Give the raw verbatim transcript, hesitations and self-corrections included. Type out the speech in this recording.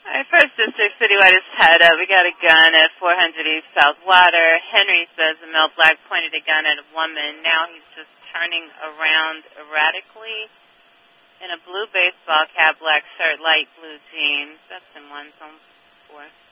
All right, first district, citywide is tied up. We got a gun at four hundred East South Water. Henry says the male black pointed a gun at a woman. Now he's just turning around erratically in a blue baseball cap, black shirt, light blue jeans. That's in one zone four.